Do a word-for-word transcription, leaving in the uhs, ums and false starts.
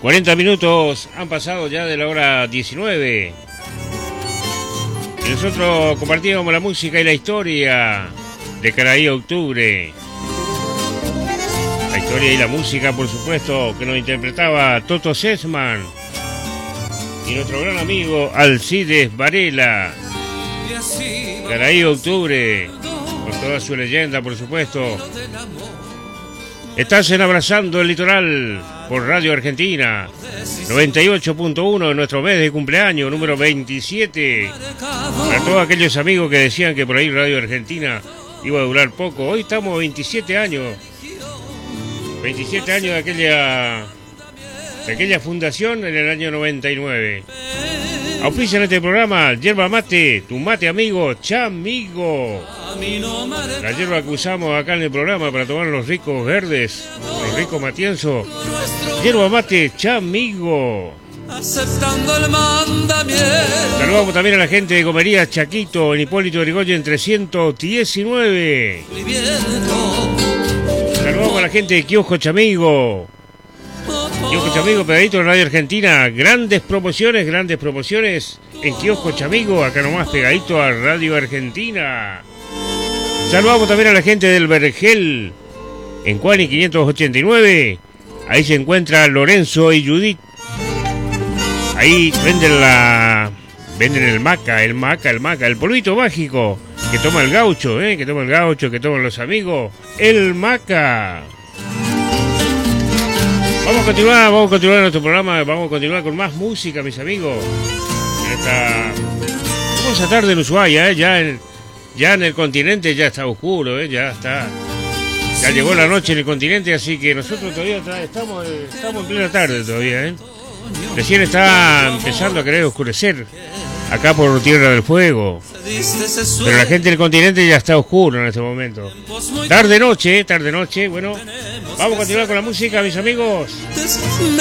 cuarenta minutos han pasado ya de la hora diecinueve. Y nosotros compartíamos la música y la historia de Caraí Octubre. La historia y la música, por supuesto, que nos interpretaba Toto Sesman y nuestro gran amigo Alcides Varela. Caraí Octubre, con toda su leyenda, por supuesto. Estás en Abrazando el Litoral por Radio Argentina noventa y ocho punto uno en nuestro mes de cumpleaños número veintisiete. Para todos aquellos amigos que decían que por ahí Radio Argentina iba a durar poco, hoy estamos veintisiete años. veintisiete años de aquella, de aquella fundación en el año noventa y nueve. Auspician este programa Yerba Mate, tu mate amigo, Chamigo. La hierba que usamos acá en el programa para tomar los ricos verdes, los ricos matienzos. Yerba Mate, Chamigo. Saludamos también a la gente de Comerías Chaquito, en Hipólito Yrigoyen trescientos diecinueve. Saludamos a la gente de Kiosco Chamigo. Kiosco Chamigo, pegadito en Radio Argentina. Grandes promociones, grandes promociones en Kiosco Chamigo, acá nomás pegadito a Radio Argentina. Saludamos también a la gente del Vergel, en Cuani quinientos ochenta y nueve. Ahí se encuentra Lorenzo y Judith. Ahí venden la... Venden el maca, el maca, el maca, el polvito mágico que toma el gaucho, ¿eh? Que toma el gaucho, que toman los amigos. El maca. Vamos a continuar, vamos a continuar nuestro programa, vamos a continuar con más música, mis amigos. En esta hermosa tarde en Ushuaia, ¿eh? Ya en, ya en el continente ya está oscuro, ¿eh? Ya está. Ya llegó la noche en el continente, así que nosotros todavía estamos, estamos en plena tarde todavía, ¿eh? Recién está empezando a querer oscurecer acá por Tierra del Fuego. Pero la gente del continente ya está oscuro en este momento. Tarde noche, tarde noche, bueno. Vamos a continuar con la música, mis amigos.